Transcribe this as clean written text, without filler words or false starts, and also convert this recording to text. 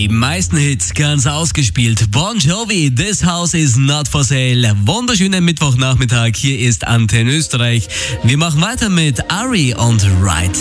Die meisten Hits ganz ausgespielt. Bon Jovi, This House is not for sale. Wunderschönen Mittwochnachmittag, hier ist Antenne Österreich. Wir machen weiter mit Ari und Right.